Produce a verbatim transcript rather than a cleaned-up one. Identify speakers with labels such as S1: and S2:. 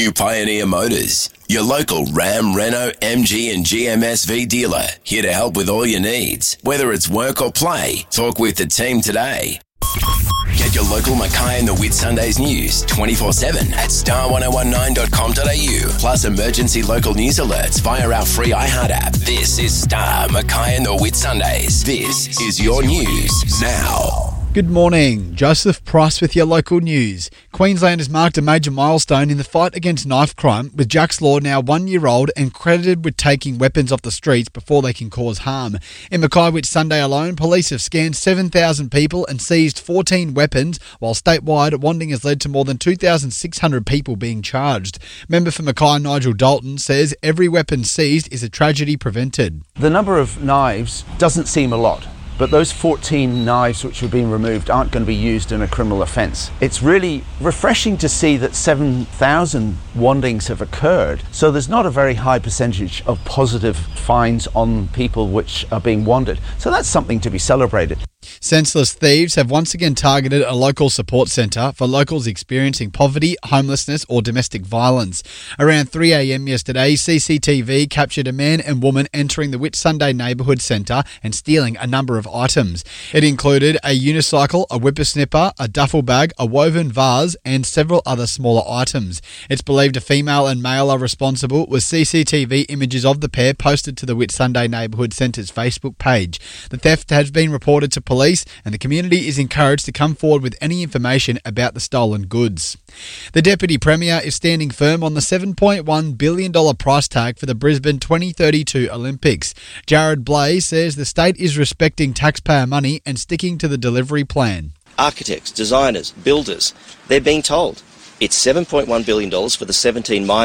S1: New Pioneer Motors, your local Ram, Renault, M G and G M S V dealer, here to help with all your needs. Whether it's work or play, talk with the team today. Get your local Mackay and the Whitsundays news twenty-four seven at star one oh one nine dot com dot a u. Plus emergency local news alerts via our free iHeart app. This is Star Mackay and the Whitsundays. This is your news now.
S2: Good morning. Joseph Price with your local news. Queensland has marked a major milestone in the fight against knife crime, with Jack's Law now one year old and credited with taking weapons off the streets before they can cause harm. In Mackay Whitsunday alone, police have scanned seven thousand people and seized fourteen weapons, while statewide, Wanding has led to more than two thousand six hundred people being charged. Member for Mackay Nigel Dalton says every weapon seized is a tragedy prevented.
S3: The number of knives doesn't seem a lot, but those fourteen knives which have been removed aren't going to be used in a criminal offence. It's really refreshing to see that seven thousand wandings have occurred, so there's not a very high percentage of positive fines on people which are being wanded. So that's something to be celebrated.
S2: Senseless thieves have once again targeted a local support centre for locals experiencing poverty, homelessness or domestic violence. Around three a m yesterday, C C T V captured a man and woman entering the Whitsunday Neighbourhood Centre and stealing a number of items. It included a unicycle, a whippersnipper, a duffel bag, a woven vase and several other smaller items. It's believed a female and male are responsible, with C C T V images of the pair posted to the Whitsunday Neighbourhood Centre's Facebook page. The theft has been reported to police, and the community is encouraged to come forward with any information about the stolen goods. The Deputy Premier is standing firm on the seven point one billion dollars price tag for the Brisbane twenty thirty-two Olympics. Jared Blay says the state is respecting taxpayer money and sticking to the delivery plan.
S4: Architects, designers, builders, they're being told it's seven point one billion dollars for the seventeen minor